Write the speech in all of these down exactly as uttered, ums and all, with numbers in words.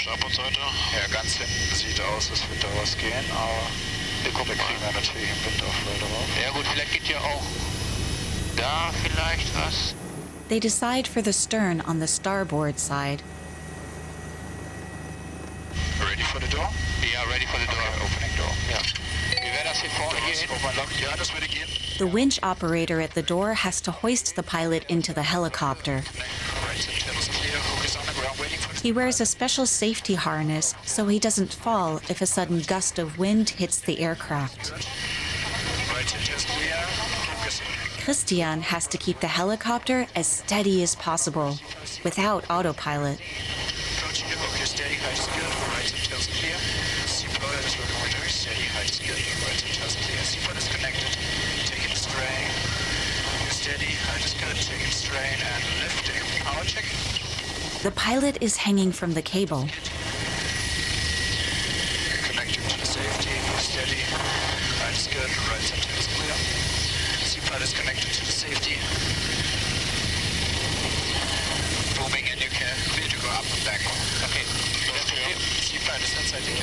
Startbordseite? Ja, ganz hinten sieht aus, als würde da was gehen, aber wir gucken, da kriegen wir natürlich einen Windaufprall drauf. Ja gut, vielleicht geht ja auch da vielleicht was. They decide for the stern on the starboard side. Ready for the door? Yeah, ready for the door. Okay, opening door. Yeah. Wie wäre das hier vorne gehen? Ja, das würde gehen. The winch operator at the door has to hoist the pilot into the helicopter. He wears a special safety harness so he doesn't fall if a sudden gust of wind hits the aircraft. Christian has to keep the helicopter as steady as possible, without autopilot. The pilot is hanging from the cable. Connecting to the safety, steady, right is good, right center is clear. Seatbelt is connected to the safety. Booming and you can clear to go up and back. Okay, seatbelt is inside the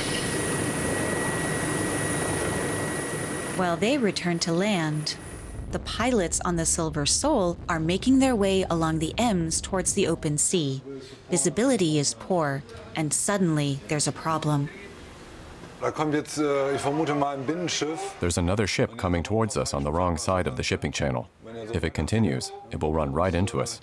cabin. While they return to land, the pilots on the Silver Soul are making their way along the Ems towards the open sea. Visibility is poor, and suddenly there's a problem. There's another ship coming towards us on the wrong side of the shipping channel. If it continues, it will run right into us.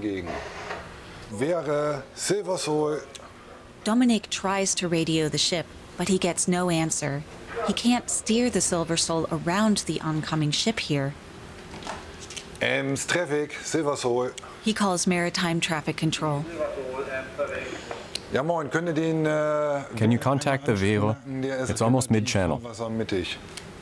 Dominic tries to radio the ship, but he gets no answer. He can't steer the Silver Soul around the oncoming ship here. Ems, traffic, Silver Soul. He calls maritime traffic control. Ja, moin, könnt ihr den, äh, Can you contact the Vero? It's almost mid-channel. Mittig.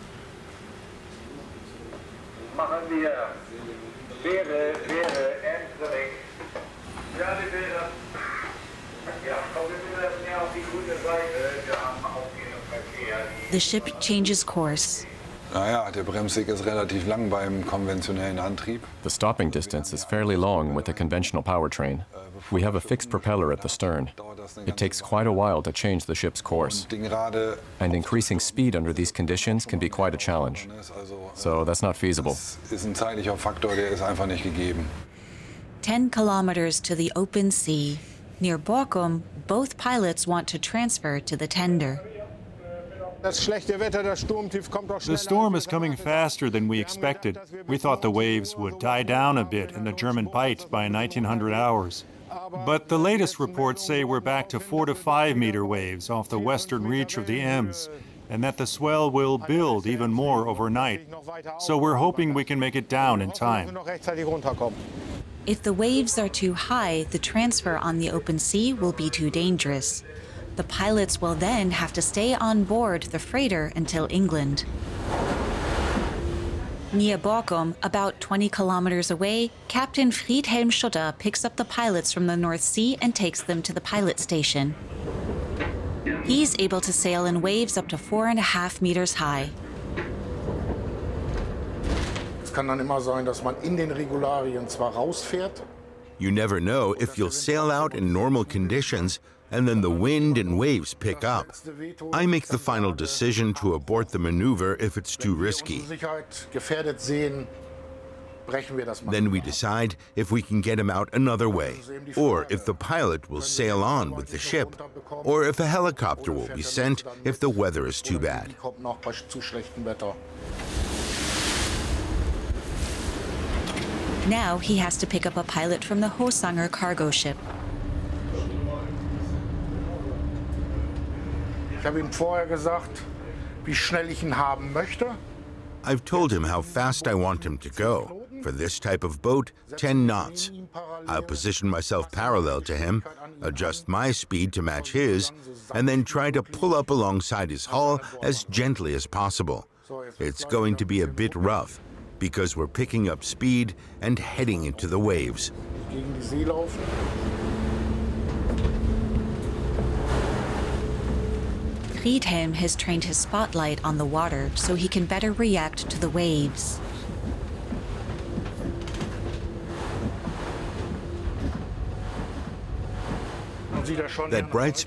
Machen wir Wäre, wäre, entering. Ja, die Wäre. Ja, kommen wir mehr auf die grüne Seite. Wir haben aufgehenden Verkehr. The ship changes course. Naja, der Bremsweg ist relativ lang beim konventionellen Antrieb. The stopping distance is fairly long with the conventional powertrain. We have a fixed propeller at the stern. It takes quite a while to change the ship's course. And increasing speed under these conditions can be quite a challenge. So that's not feasible. Ist ein zeitlicher Faktor, der ist einfach nicht gegeben. Ten kilometers to the open sea. Near Borkum, both pilots want to transfer to the tender. The storm is coming faster than we expected. We thought the waves would die down a bit in the German Bight by nineteen hundred hours. But the latest reports say we're back to four to five meter waves off the western reach of the Ems, and that the swell will build even more overnight. So we're hoping we can make it down in time. If the waves are too high, the transfer on the open sea will be too dangerous. The pilots will then have to stay on board the freighter until England. Near Borkum, about twenty kilometers away, Captain Friedhelm Schutter picks up the pilots from the North Sea and takes them to the pilot station. He's able to sail in waves up to four and a half meters high. Es kann dann immer sein, dass man in den Regularien zwar rausfährt. You never know if you'll sail out in normal conditions and then the wind and waves pick up. I make the final decision to abort the maneuver if it's too risky. Then we decide if we can get him out another way, or if the pilot will sail on with the ship, or if a helicopter will be sent if the weather is too bad. Now he has to pick up a pilot from the Hosanger cargo ship. Ich habe ihm vorher gesagt, wie schnell ich ihn haben möchte. I've told him how fast I want him to go. For this type of boat, ten knots. I'll position myself parallel to him, adjust my speed to match his, and then try to pull up alongside his hull as gently as possible. It's going to be a bit rough, because we're picking up speed and heading into the waves. Friedhelm has trained his spotlight on the water so he can better react to the waves. That bright